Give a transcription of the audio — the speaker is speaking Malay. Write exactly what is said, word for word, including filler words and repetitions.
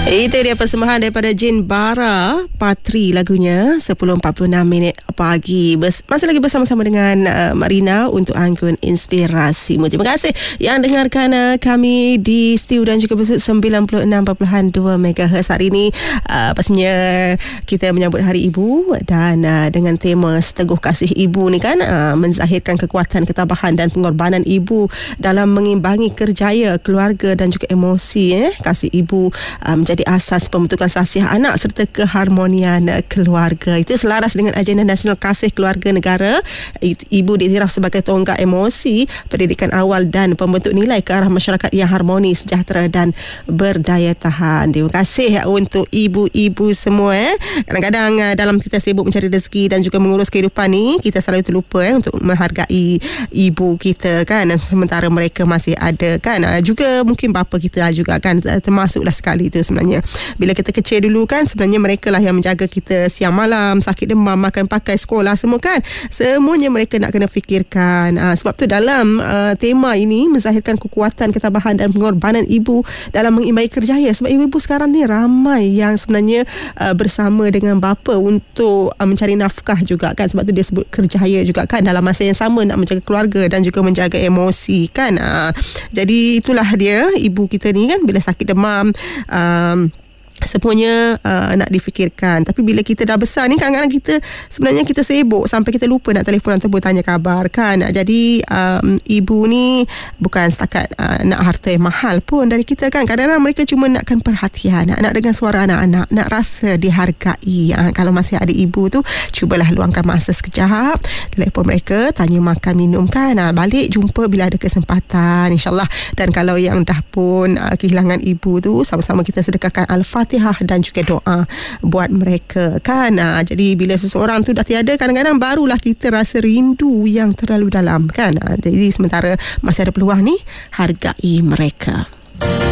Itu dia persembahan daripada Jin Bara Patri, lagunya sepuluh empat puluh enam minit pagi. Bers- masih lagi bersama-sama dengan uh, Marina untuk Anggun Inspirasimu. Terima kasih yang dengarkan uh, kami di studio dan juga sembilan puluh enam perpuluhan dua megahertz. Hari ini uh, pastinya kita menyambut Hari Ibu dan uh, dengan tema Seteguh Kasih Ibu ni kan, uh, menzahirkan kekuatan, ketabahan dan pengorbanan ibu dalam mengimbangi kerjaya keluarga dan juga emosi. Eh. Kasih ibu uh, menjadi asas pembentukan sahsiah anak serta keharmonian keluarga. Itu selaras dengan agenda nasional kasih keluarga negara. Ibu diiktiraf sebagai tonggak emosi, pendidikan awal dan pembentuk nilai ke arah masyarakat yang harmonis, sejahtera dan berdaya tahan. Terima kasih untuk ibu-ibu semua. Eh. Kadang-kadang dalam kita sibuk mencari rezeki dan juga mengurus kehidupan ni, kita selalu terlupa eh, untuk menghargai ibu kita kan, sementara mereka masih ada kan. Juga mungkin bapa kita juga kan, termasuklah sekali itu sebenarnya. Bila kita kecil dulu kan, sebenarnya mereka lah yang menjaga kita siang malam, sakit demam, makan pakai, sekolah semua kan. Semuanya mereka nak kena fikirkan. Uh, sebab tu dalam uh, tema ini menzahirkan kekuatan, ketabahan dan pengorbanan ibu dalam mengimbangi kerjaya. Sebab ibu-ibu sekarang ni ramai yang sebenarnya uh, bersama dengan bapa untuk uh, mencari nafkah juga kan. Sebab tu dia sebut kerjaya juga kan, dalam masa yang sama nak menjaga keluarga dan juga menjaga emosi kan. Uh, jadi itulah dia ibu kita ni kan, bila sakit demam um, semuanya uh, nak difikirkan. Tapi bila kita dah besar ni, kadang-kadang kita sebenarnya kita sibuk sampai kita lupa nak telefon atau bertanya khabar kan. Jadi um, ibu ni bukan setakat uh, nak harta yang mahal pun dari kita kan. Kadang-kadang mereka cuma nakkan perhatian, nak, nak dengar suara anak-anak, nak rasa dihargai. uh, Kalau masih ada ibu tu, cubalah luangkan masa sekejap, telefon mereka, tanya makan minum kan. uh, Balik jumpa bila ada kesempatan, insyaAllah. Dan kalau yang dah pun uh, kehilangan ibu tu, sama-sama kita sedekahkan Al-Fatihah dan juga doa buat mereka kan. Ha, jadi bila seseorang tu dah tiada, kadang-kadang barulah kita rasa rindu yang terlalu dalam kan. Ha, jadi sementara masih ada peluang ni, hargai mereka.